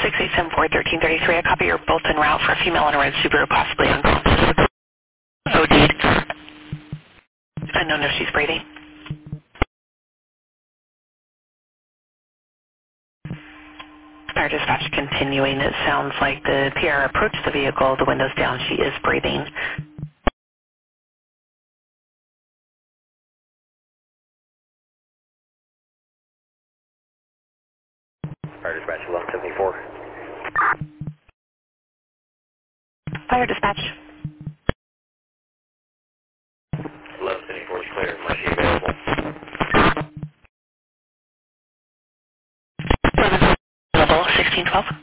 687-413-33. A copy you're both en route for a female in a red Subaru, possibly unconscious. OD'd. Unknown if she's breathing. Fire dispatch continuing. It sounds like the PR approached the vehicle, the windows down, she is breathing. Fire dispatch 1174. Fire dispatch. 1174 is clear. Mercy available. Level 1612.